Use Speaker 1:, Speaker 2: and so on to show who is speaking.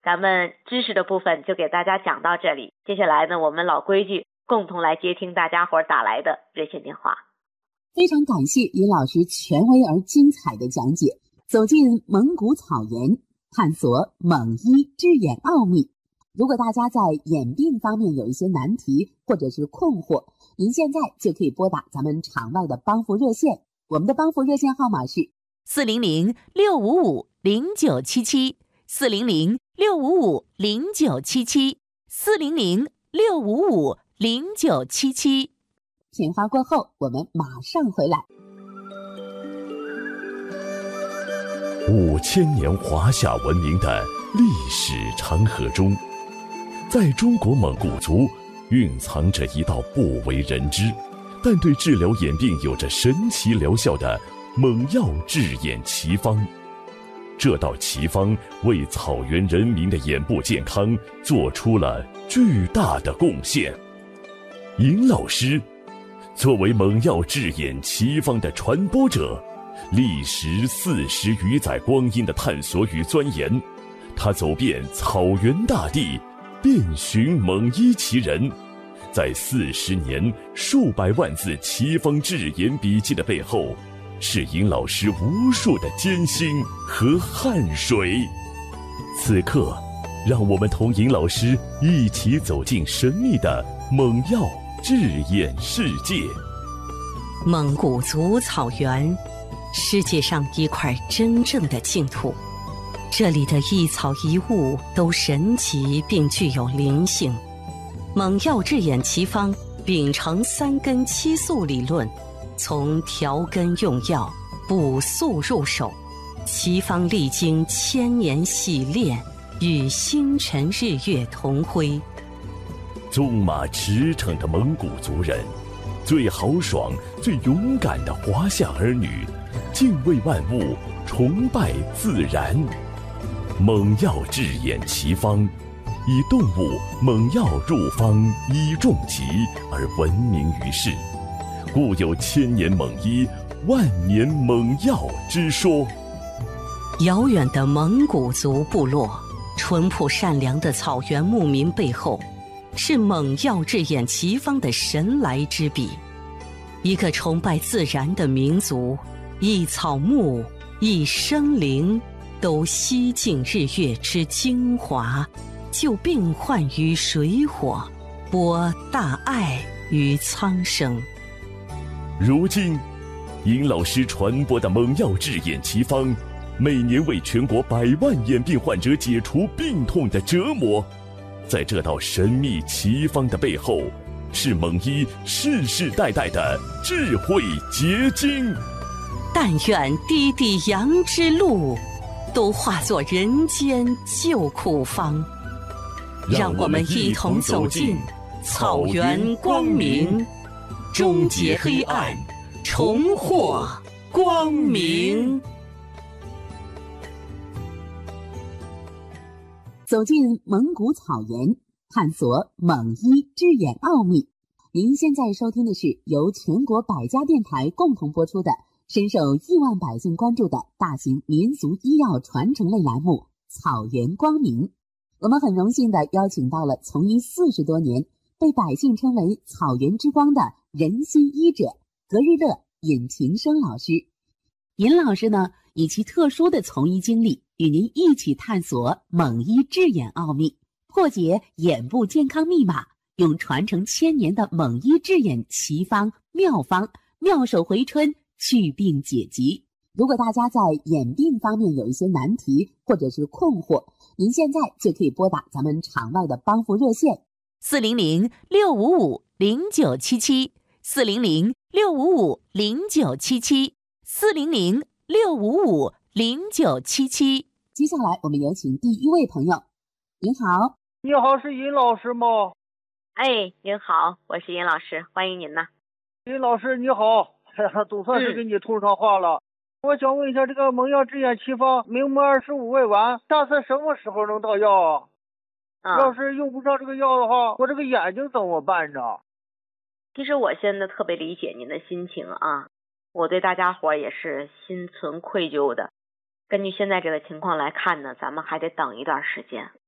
Speaker 1: 咱们知识的部分就给大家讲到这里，接下来呢，我们老规矩，共同来接听大家伙打来的热线电话。
Speaker 2: 非常感谢尹老师权威而精彩的讲解，走进蒙古草原，探索蒙医治眼奥秘。如果大家在眼病方面有一些难题或者是困惑，您现在就可以拨打咱们场外的帮扶热线，我们的帮扶热线号码是
Speaker 3: 400-655-0977，400-655-0977。
Speaker 2: 片花过后，我们马上回来。
Speaker 4: 5000年华夏文明的历史长河中，在中国蒙古族蕴藏着一道不为人知，但对治疗眼病有着神奇疗效的蒙药治眼奇方。这道奇方为草原人民的眼部健康做出了巨大的贡献。尹老师作为蒙药治眼奇方的传播者，历时40余载光阴的探索与钻研，他走遍草原大地，遍寻蒙医奇人。在40年数百万字奇方治眼笔记的背后，是尹老师无数的艰辛和汗水。此刻，让我们同尹老师一起走进神秘的蒙药治眼世界。
Speaker 3: 蒙古族草原，世界上一块真正的净土，这里的一草一物都神奇并具有灵性。蒙药治眼奇方秉承3根7素理论，从调根用药、补素入手，奇方历经1000年洗炼，与星辰日月同辉。
Speaker 4: 纵马驰骋的蒙古族人，最豪爽、最勇敢的华夏儿女，敬畏万物，崇拜自然。蒙药治眼奇方，以动物蒙药入方以重疾而闻名于世，故有1000年蒙医、万年蒙药之说。
Speaker 3: 遥远的蒙古族部落，淳朴善良的草原牧民背后，是蒙药治眼奇方的神来之笔。一个崇拜自然的民族，一草木，一生灵，都吸尽日月之精华，救病患于水火，播大爱于苍生。
Speaker 4: 如今，尹老师传播的蒙药治眼奇方，每年为全国100万眼病患者解除病痛的折磨。在这道神秘奇方的背后，是蒙医世世代代的智慧结晶。
Speaker 3: 但愿滴滴羊之路，都化作人间救苦方。让我们一同走进草原光明，终结黑暗，重获光明。
Speaker 2: 走进蒙古草原，探索蒙医治眼奥秘。您现在收听的是由全国百家电台共同播出的深受亿万百姓关注的大型民俗医药传承类栏目《草原光明》。我们很荣幸地邀请到了从医40多年，被百姓称为草原之光的人心医者格日乐尹平生老师。尹老师呢，以其特殊的从医经历，与您一起探索蒙医治眼奥秘，破解眼部健康密码，用传承1000年的蒙医治眼奇方妙方，妙手回春，祛病解疾。如果大家在眼病方面有一些难题或者是困惑，您现在就可以拨打咱们场外的帮扶热线
Speaker 3: 400-655-0977，400-655-0977。
Speaker 2: 接下来我们有请第一位朋友。您好。
Speaker 5: 你好，是尹老师吗？
Speaker 1: 哎，您好，我是尹老师，欢迎您呐。
Speaker 5: 尹老师你好，总算是跟你通上话了。我想问一下，这个蒙药治眼奇方明末25味丸，打算什么时候能到药啊？要是用不上这个药的话，我这个眼睛怎么办呢？
Speaker 1: 其实我现在特别理解您的心情啊，我对大家伙也是心存愧疚的。根据现在这个情况来看呢，咱们还得等一段时间。